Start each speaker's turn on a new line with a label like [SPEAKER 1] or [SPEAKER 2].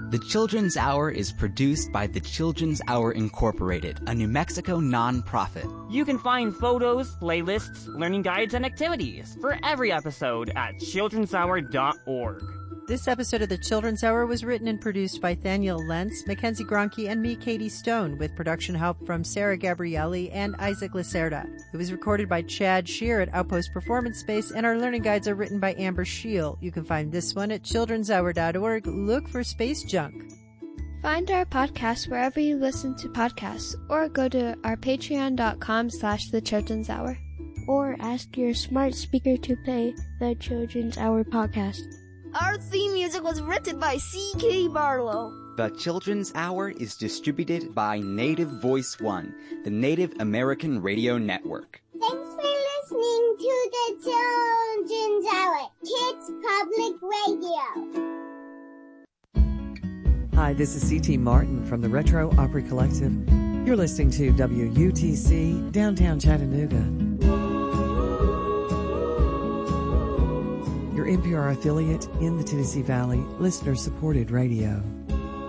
[SPEAKER 1] The Children's Hour is produced by the Children's Hour Incorporated, a New Mexico nonprofit.
[SPEAKER 2] You can find photos, playlists, learning guides, and activities for every episode at childrenshour.org.
[SPEAKER 3] This episode of The Children's Hour was written and produced by Thaniel Lentz, Mackenzie Gronke, and me, Katie Stone, with production help from Sarah Gabrielli and Isaac Lacerda. It was recorded by Chad Shear at Outpost Performance Space, and our learning guides are written by Amber Scheel. You can find this one at childrenshour.org. Look for Space Junk.
[SPEAKER 4] Find our podcast wherever you listen to podcasts, or go to our patreon.com/The Children's Hour.
[SPEAKER 5] Or ask your smart speaker to play The Children's Hour podcast.
[SPEAKER 6] Our theme music was written by C.K. Barlow.
[SPEAKER 1] The Children's Hour is distributed by Native Voice One, the Native American Radio Network.
[SPEAKER 7] Thanks for listening to The Children's Hour, Kids Public Radio.
[SPEAKER 8] Hi, this is C.T. Martin from the Retro Opry Collective. You're listening to WUTC, downtown Chattanooga. Your NPR affiliate in the Tennessee Valley, listener-supported radio.